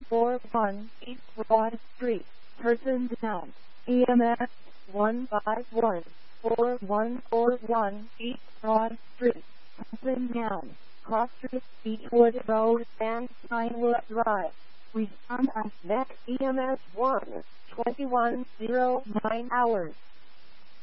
41 East Broad Street, Person down. EMS 151 4141 East Broad Street, Person down. Cross Street, Beechwood Road, and Pinewood Drive. Respond on next EMS 1 2109 hours.